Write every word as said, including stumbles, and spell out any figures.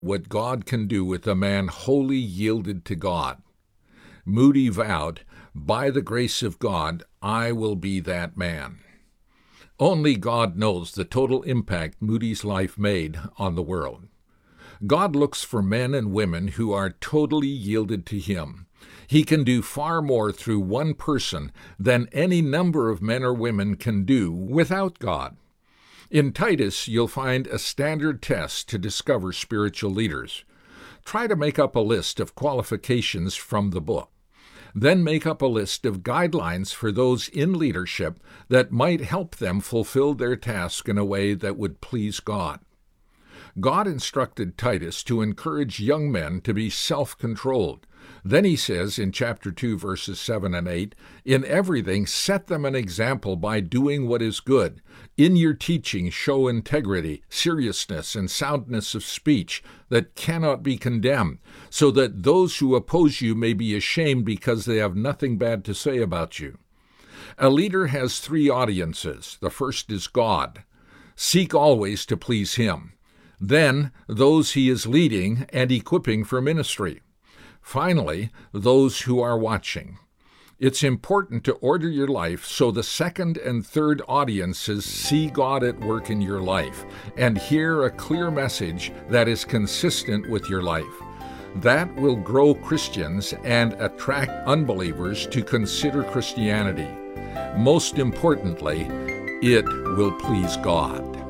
what God can do with a man wholly yielded to God. Moody vowed, "By the grace of God, I will be that man." Only God knows the total impact Moody's life made on the world. God looks for men and women who are totally yielded to Him. He can do far more through one person than any number of men or women can do without God. In Titus, you'll find a standard test to discover spiritual leaders. Try to make up a list of qualifications from the book. Then make up a list of guidelines for those in leadership that might help them fulfill their task in a way that would please God. God instructed Titus to encourage young men to be self-controlled. Then he says in chapter two, verses seven and eight, "In everything set them an example by doing what is good. In your teaching show integrity, seriousness, and soundness of speech that cannot be condemned, so that those who oppose you may be ashamed because they have nothing bad to say about you." A leader has three audiences. The first is God. Seek always to please Him. Then, those he is leading and equipping for ministry. Finally, those who are watching. It's important to order your life so the second and third audiences see God at work in your life and hear a clear message that is consistent with your life. That will grow Christians and attract unbelievers to consider Christianity. Most importantly, it will please God.